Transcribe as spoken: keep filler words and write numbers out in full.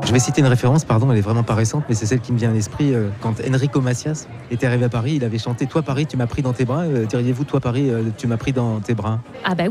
Je vais citer une référence, pardon, elle est vraiment pas récente, mais c'est celle qui me vient à l'esprit. Euh, quand Enrico Macias était arrivé à Paris, il avait chanté « Toi Paris, tu m'as pris dans tes bras ». Euh, diriez-vous « Toi Paris, euh, tu m'as pris dans tes bras ». Ah bah